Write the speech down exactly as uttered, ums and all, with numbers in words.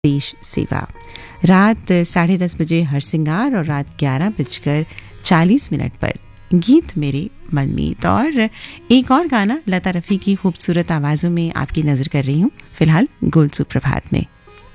देश सेवा। रात साढ़े दस बजे हरसिंगार और रात ग्यारह बजकर चालीस मिनट पर गीत मेरे मनमीत। और एक और गाना लता रफ़ी की खूबसूरत आवाज़ों में आपकी नज़र कर रही हूँ फिलहाल गुल सुप्रभात में।